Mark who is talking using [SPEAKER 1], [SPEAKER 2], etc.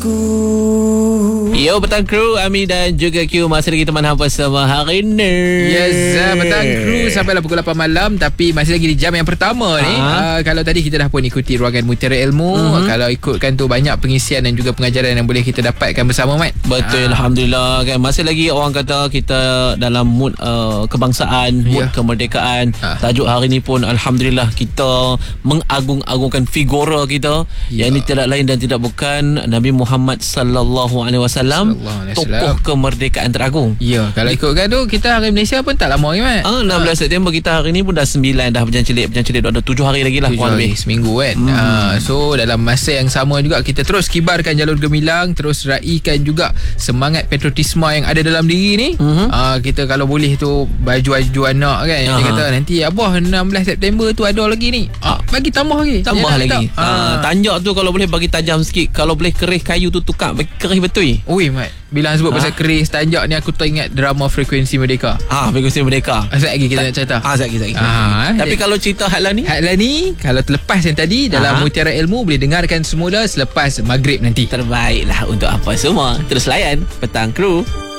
[SPEAKER 1] Yo, petang kru, Ami dan juga Q masih lagi teman hampa sama hari ni.
[SPEAKER 2] Yes, petang kru sampailah pukul 8 malam. Tapi masih lagi di jam yang pertama ni. Kalau tadi kita dah pun ikuti ruangan Mutiara Ilmu. Kalau ikutkan tu banyak pengisian dan juga pengajaran yang boleh kita dapatkan bersama, Mat.
[SPEAKER 1] Betul, Alhamdulillah kan. Masih lagi orang kata kita dalam mood kebangsaan, mood kemerdekaan. Tajuk hari ni pun Alhamdulillah kita mengagung-agungkan figura kita. Yang ini tidak lain dan tidak bukan Nabi Muhammad sallallahu alaihi wasallam, tokoh kemerdekaan teragung.
[SPEAKER 2] Ya, kalau ikutkan tu kita hari Malaysia pun tak lama lagi, Mat.
[SPEAKER 1] 16 September kita hari ni pun dah 9 dah berjalan celik ada 7 hari lagi lah, kurang lebih
[SPEAKER 2] seminggu kan. So dalam masa yang sama juga kita terus kibarkan jalur gemilang, terus raikan juga semangat patriotisme yang ada dalam diri ni. Kita kalau boleh tu baju anak kan, dia kata nanti abah 16 September tu ada lagi ni, bagi tambah lagi. Tanjak tu kalau boleh bagi tajam sikit, kalau boleh keris kayu tu tukar bagi keris betul. Ui, Mat, bila sebut pasal keris tanjak ni, aku teringat drama Frekuensi Merdeka.
[SPEAKER 1] Frekuensi Merdeka.
[SPEAKER 2] Sekejap lagi kita nak cerita.
[SPEAKER 1] Sekejap lagi. Tapi kalau cerita Hatlah ni, kalau terlepas yang tadi dalam Mutiara Ilmu, boleh dengarkan semula selepas maghrib nanti. Terbaiklah untuk apa semua. Terus layan Petang Kru.